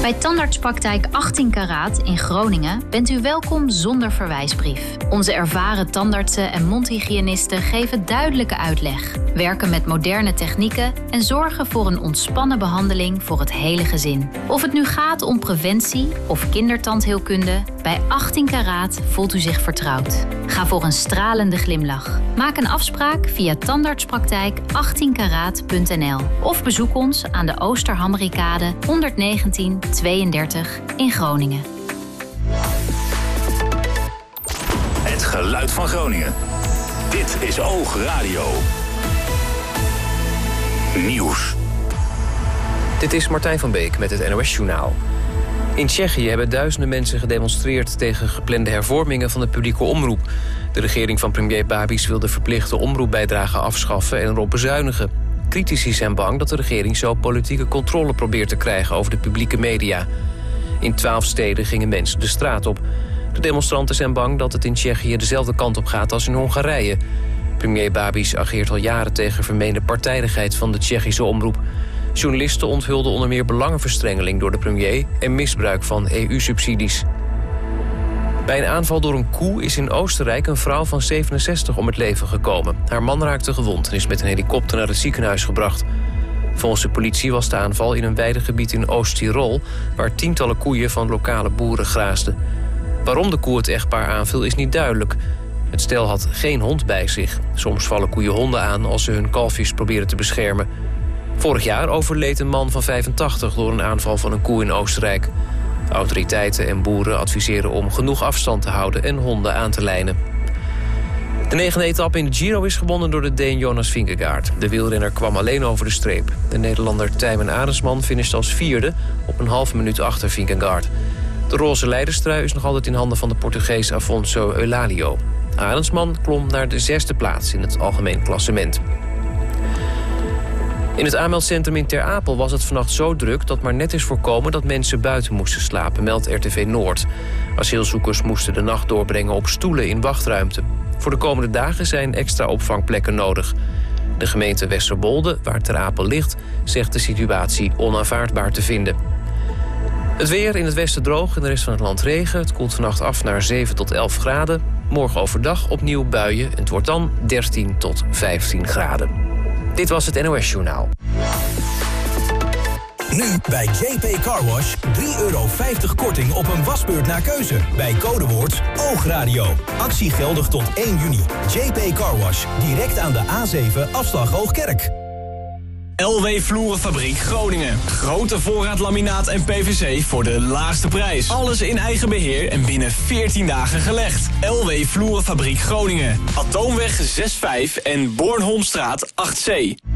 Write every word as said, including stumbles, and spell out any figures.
Bij Tandartspraktijk achttien karaat in Groningen bent u welkom zonder verwijsbrief. Onze ervaren tandartsen en mondhygiënisten geven duidelijke uitleg, werken met moderne technieken en zorgen voor een ontspannen behandeling voor het hele gezin. Of het nu gaat om preventie of kindertandheelkunde, bij achttien karaat voelt u zich vertrouwd. Ga voor een stralende glimlach. Maak een afspraak via tandartspraktijk achttien karaat punt n l of bezoek ons aan de Oosterhammerikade honderdnegentien tweeëndertig in Groningen. Het geluid van Groningen. Dit is Oogradio. Nieuws. Dit is Martijn van Beek met het N O S-journaal. In Tsjechië hebben duizenden mensen gedemonstreerd tegen geplande hervormingen van de publieke omroep. De regering van premier Babiš wil de verplichte omroepbijdrage afschaffen en erop bezuinigen. Critici zijn bang dat de regering zo politieke controle probeert te krijgen over de publieke media. In twaalf steden gingen mensen de straat op. De demonstranten zijn bang dat het in Tsjechië dezelfde kant op gaat als in Hongarije. Premier Babiš ageert al jaren tegen vermeende partijdigheid van de Tsjechische omroep. Journalisten onthulden onder meer belangenverstrengeling door de premier en misbruik van E U-subsidies. Bij een aanval door een koe is in Oostenrijk een vrouw van zevenenzestig om het leven gekomen. Haar man raakte gewond en is met een helikopter naar het ziekenhuis gebracht. Volgens de politie was de aanval in een weidegebied in Oost-Tirol, waar tientallen koeien van lokale boeren graasden. Waarom de koe het echtpaar aanviel is niet duidelijk. Het stel had geen hond bij zich. Soms vallen koeien honden aan als ze hun kalfjes proberen te beschermen. Vorig jaar overleed een man van vijfentachtig door een aanval van een koe in Oostenrijk. Autoriteiten en boeren adviseren om genoeg afstand te houden en honden aan te lijnen. De negende etappe in de Giro is gewonnen door de Deen Jonas Vingegaard. De wielrenner kwam alleen over de streep. De Nederlander Tijmen Arendsman finishte als vierde op een halve minuut achter Vingegaard. De roze leiderstrui is nog altijd in handen van de Portugees Afonso Eulalio. Arendsman klom naar de zesde plaats in het algemeen klassement. In het aanmeldcentrum in Ter Apel was het vannacht zo druk dat maar net is voorkomen dat mensen buiten moesten slapen, meldt R T V Noord. Asielzoekers moesten de nacht doorbrengen op stoelen in wachtruimte. Voor de komende dagen zijn extra opvangplekken nodig. De gemeente Westerwolde, waar Ter Apel ligt, zegt de situatie onaanvaardbaar te vinden. Het weer in het westen droog, in de rest van het land regen. Het koelt vannacht af naar zeven tot elf graden. Morgen overdag opnieuw buien. Het wordt dan dertien tot vijftien graden. Dit was het N O S-journaal. Nu bij J P Car Wash drie euro vijftig korting op een wasbeurt naar keuze. Bij codewoord Oogradio. Actie geldig tot één juni. J P Car Wash, direct aan de A zeven afslag Hoogkerk. L W Vloerenfabriek Groningen. Grote voorraad laminaat en P V C voor de laagste prijs. Alles in eigen beheer en binnen veertien dagen gelegd. L W Vloerenfabriek Groningen. Atoomweg zes vijf en Bornholmstraat acht C.